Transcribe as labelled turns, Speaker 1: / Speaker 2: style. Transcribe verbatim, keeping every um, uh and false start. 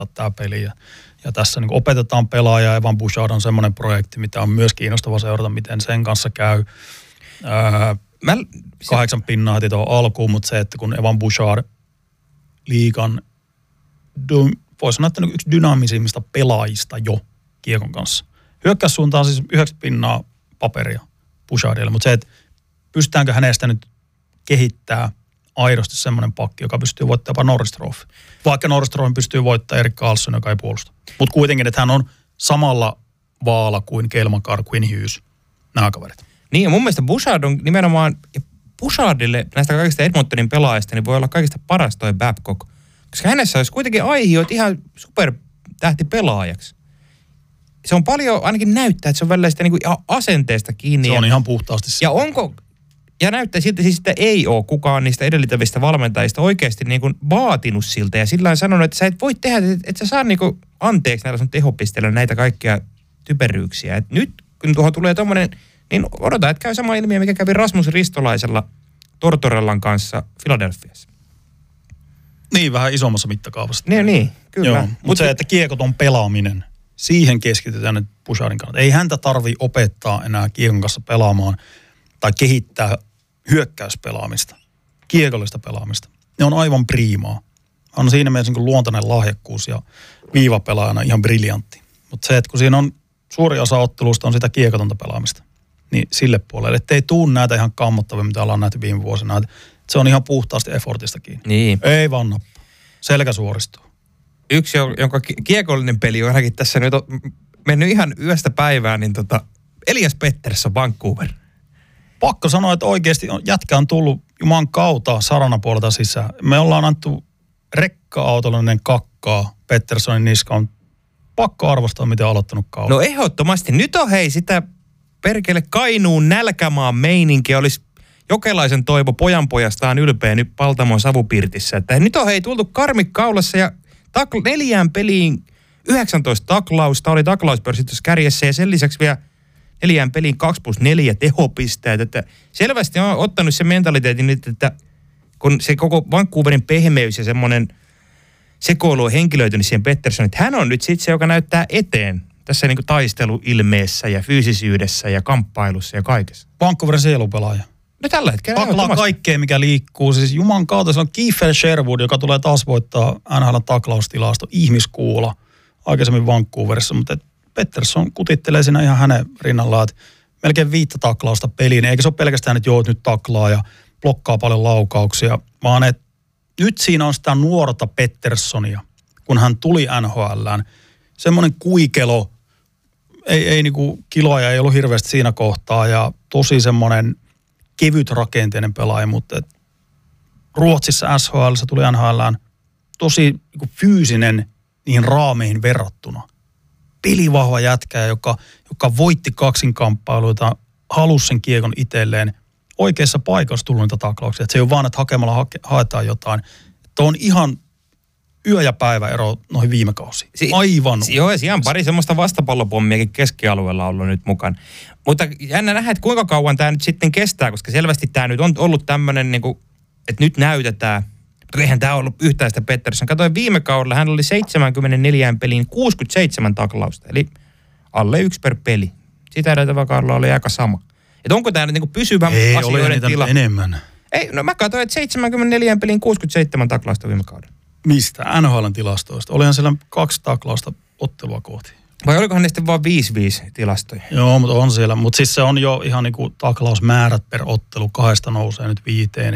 Speaker 1: tämä peli. Ja, ja tässä niin opetetaan pelaajaa. Evan Bouchard on semmoinen projekti, mitä on myös kiinnostava seurata, miten sen kanssa käy. Öö, Mä, se... Kahdeksan pinnaa heti tuohon alkuun, mutta se, että kun Evan Bouchard liigan, voisi sanoa, että yksi dynaamisimmista pelaajista jo kiekon kanssa. Hyökkäyssuuntaan siis yhdeksän pinnaa paperia Bouchardille, mutta se, että pystytäänkö hänestä nyt kehittää aidosti semmoinen pakki, joka pystyy voittamaan jopa Norris Trophy. Vaikka Norris Trophy pystyy voittamaan Erik Karlsson, joka ei puolusta. Mutta kuitenkin, että hän on samalla vaala kuin Cale Makar, Quinn Hughes, nämä kaverit.
Speaker 2: Niin, ja mun mielestä Bouchard on nimenomaan, ja Bouchardille näistä kaikista Edmontonin pelaajista, niin voi olla kaikista paras toi Babcock. Koska hänessä olisi kuitenkin aihiot ihan supertähtipelaajaksi. Se on paljon, ainakin näyttää, että se on välillä sitä niin kuin asenteesta kiinni.
Speaker 1: Se on ihan puhtaasti sitä.
Speaker 2: Ja onko, ja näyttää siltä siis, että ei ole kukaan niistä edellitävistä valmentajista oikeasti niin kuin vaatinut siltä. Ja sillä on sanonut, että sä et voi tehdä, että et sä saa niin kuin anteeksi näillä sun tehopisteillä näitä kaikkia typeryyksiä. Et nyt, kun tuohon tulee tommonen, niin odotan, että käy sama ilmiö, mikä kävi Rasmus Ristolaisella Tortorellan kanssa Philadelphiassa.
Speaker 1: Niin, vähän isommassa mittakaavassa.
Speaker 2: Niin, niin, kyllä.
Speaker 1: Joo, mutta Mut se, että kiekoton pelaaminen, siihen keskitytään nyt Bouchardin kannalta. Ei häntä tarvitse opettaa enää kiekon kanssa pelaamaan tai kehittää hyökkäyspelaamista, kiekollista pelaamista. Ne on aivan priimaa. Hän on siinä mielessä niin luontainen lahjakkuus ja viivapelaajana ihan briljantti. Mutta se, että kun siinä on suuri osa ottelusta on sitä kiekotonta pelaamista, niin sille puolelle, ettei tuu näitä ihan kammottavia, mitä ollaan nähty viime vuosina. Että se on ihan puhtaasti effortista kiinni.
Speaker 2: Niin.
Speaker 1: Ei vaan nappa. Selkä suoristuu.
Speaker 2: Yksi, jonka kiekollinen peli on ainakin tässä nyt on mennyt ihan yöstä päivään, niin tota Elias Pettersson, Vancouver.
Speaker 1: Pakko sanoa, että oikeasti jätkä on tullut juman kautta saranapuolelta sisään. Me ollaan annettu rekka-autollinen kakkaa Petterssonin niskaan. Pakko arvostaa, miten on aloittanut kauden.
Speaker 2: No ehdottomasti. Nyt on hei sitä perkele Kainuun nälkämaan meininkiä. Olisi Jokelaisen Toivo pojanpojastaan ylpeä nyt Paltamon savupirtissä. Että nyt on hei tultu karmi kaulassa ja takl- neljään peliin yhdeksäntoista taklausta. Oli taklauspörssit tuossa kärjessä ja sen lisäksi vielä neljään peliin kaksi plus neljä tehopisteet. Että selvästi on ottanut se mentaliteetin nyt, että kun se koko Vancouverin pehmeys ja semmoinen sekoilu on henkilöitynyt siihen Pettersson, että hän on nyt sitten se, joka näyttää eteen tässä niin kuin taisteluilmeessä ja fyysisyydessä ja kamppailussa ja kaikessa.
Speaker 1: Vancouverin sielupelaaja.
Speaker 2: No tällä hetkellä.
Speaker 1: Taklaa kaikkea, mikä liikkuu. Siis juman kautta se on Kiefer Sherwood, joka tulee taas voittaa N H L:n taklaustilasto. Ihmiskuula aikaisemmin Vancouverissa, mutta Pettersson kutittelee siinä ihan hänen rinnallaan, että melkein viittä taklausta peliin. Eikä se ole pelkästään, että joo, nyt taklaa ja blokkaa paljon laukauksia, vaan että nyt siinä on sitä nuorta Petterssonia, kun hän tuli N H L:ään. Semmoinen kuikelo, ei, ei niinku kiloja ei ollut hirveästi siinä kohtaa ja tosi semmoinen kevyt rakenteinen pelaaja, mutta et Ruotsissa S H L:ssä tuli N H L:ään tosi niinku fyysinen niihin raameihin verrattuna. Pelivahva jätkä, joka, joka voitti kaksinkamppailuita, halusi sen kiekon itselleen. Oikeassa paikassa tullut niitä taklauksia. Että se ei ole vaan, että hakemalla hake, haetaan jotain. Että on ihan yö- ja päivä ero noihin viime kausiin. Si- Aivan.
Speaker 2: Si- joo, ja siellä on pari semmoista vastapallopommiakin keskialueella ollut nyt mukaan. Mutta jännä nähdä, että kuinka kauan tämä nyt sitten kestää, koska selvästi tämä nyt on ollut tämmöinen, niin kuin, että nyt näytetään. Eihän tämä ollut yhtään sitä Pettersson. Katoin viime kaudella, hän oli seitsemänkymmentäneljä peliin kuusikymmentäseitsemän taklausta, eli alle yksi per peli. Sitä edeltävä kaudella oli aika sama. Että onko tämä nyt niinku pysyvä
Speaker 1: ei,
Speaker 2: asioiden tila?
Speaker 1: Ei, enemmän.
Speaker 2: Ei, no mä katsoin, että seitsemänkymmentäneljä peliin kuusikymmentäseitsemän taklausta viime kaudella.
Speaker 1: Mistä? N H L:n tilastoista. Olihan siellä kaksi taklausta ottelua kohti.
Speaker 2: Vai olikohan ne sitten vaan viisi viisi tilastoja?
Speaker 1: Joo, mutta on siellä. Mutta siis se on jo ihan niinku taklausmäärät per ottelu. Kahdesta nousee nyt viiteen.